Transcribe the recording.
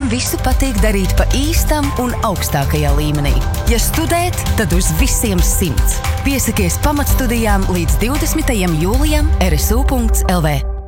visu patīk darīt pa īstam un augstākajā līmenī. Ja studēt, tad uz visiem 100. Piesakies pamatstudijām līdz 20. jūlijam rsu.lv.